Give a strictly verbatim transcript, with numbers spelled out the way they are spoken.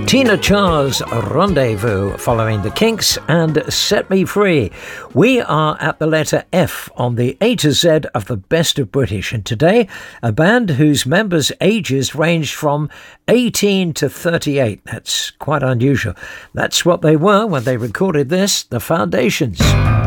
Tina Charles Rendezvous, following the Kinks and Set Me Free. We are at the letter F on the A to Z of the best of British, and today a band whose members' ages range from eighteen to thirty-eight. That's quite unusual. That's what they were when they recorded this, The Foundations.